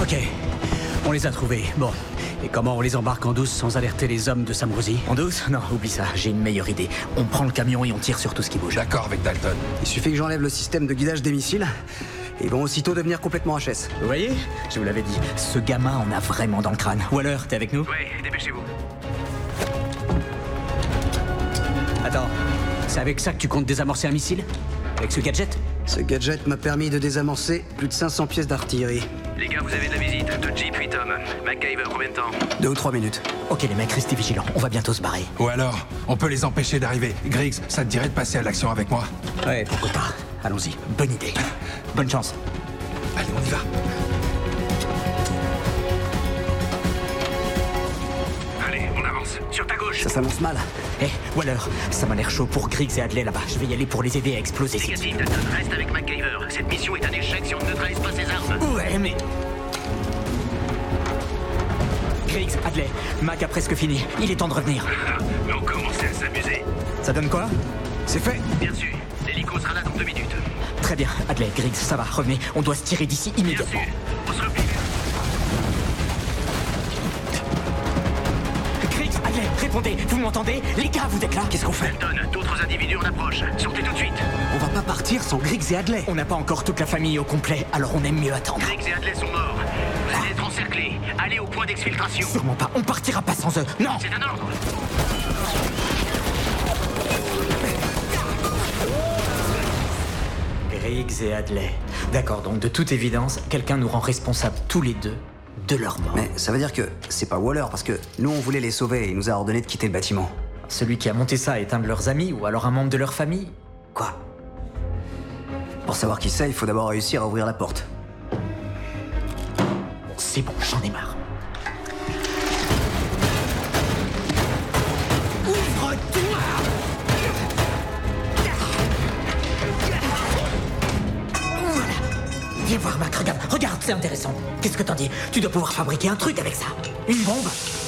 Ok, on les a trouvés. Bon, et comment on les embarque en douce sans alerter les hommes de Sam Rosie? En douce? Non, oublie ça, j'ai une meilleure idée. On prend le camion et on tire sur tout ce qui bouge. D'accord avec Dalton. Il suffit que j'enlève le système de guidage des missiles. Ils vont aussitôt devenir complètement HS. Vous voyez? Je vous l'avais dit, ce gamin en a vraiment dans le crâne. Waller, t'es avec nous? Ouais, dépêchez-vous. Attends, c'est avec ça que tu comptes désamorcer un missile? Avec ce gadget? Ce gadget m'a permis de désamorcer plus de 500 pièces d'artillerie. Les gars, vous avez de la visite. Dodgy puis Tom. MacGyver, combien de temps? 2 ou 3 minutes. Ok les mecs, restez vigilants, on va bientôt se barrer. Ou alors, on peut les empêcher d'arriver. Griggs, ça te dirait de passer à l'action avec moi? Ouais, pourquoi pas. Allons-y. Bonne idée. Bonne chance. Allez, on y va. Allez, on avance. Sur ta gauche. Ça s'annonce mal. Waller, ça m'a l'air chaud pour Griggs et Hadley là-bas. Je vais y aller pour les aider à exploser. Négatif, Dalton. Reste avec MacGyver. Cette mission est un échec si on ne neutralise pas ses armes. Ouais, mais... Griggs, Hadley, Mac a presque fini. Il est temps de revenir. Mais on commençait à s'amuser. Ça donne quoi? C'est fait. Bien sûr. L'hélico sera là dans 2 minutes. Très bien, Hadley, Griggs, ça va, revenez. On doit se tirer d'ici Bien immédiatement. sûr. On se replie. Griggs, Hadley, répondez, vous m'entendez? Les gars, vous êtes là? Qu'est-ce qu'on fait? Dalton, d'autres individus en approche. Sortez tout de suite. On va pas partir sans Griggs et Hadley. On n'a pas encore toute la famille au complet, alors on aime mieux attendre. Griggs et Hadley sont morts. Vous allez être encerclés. Allez au point d'exfiltration. Sûrement pas, on partira pas sans eux. Non! C'est un ordre. Griggs et Hadley. D'accord, donc de toute évidence, quelqu'un nous rend responsables tous les deux de leur mort. Mais ça veut dire que c'est pas Waller, parce que nous on voulait les sauver et il nous a ordonné de quitter le bâtiment. Celui qui a monté ça est un de leurs amis ou alors un membre de leur famille? Quoi? Pour savoir qui c'est, il faut d'abord réussir à ouvrir la porte. C'est bon, j'en ai marre. Ouvre-toi! Voilà. Viens voir Mac, regarde, c'est intéressant. Qu'est-ce que t'en dis? Tu dois pouvoir fabriquer un truc avec ça. Une bombe?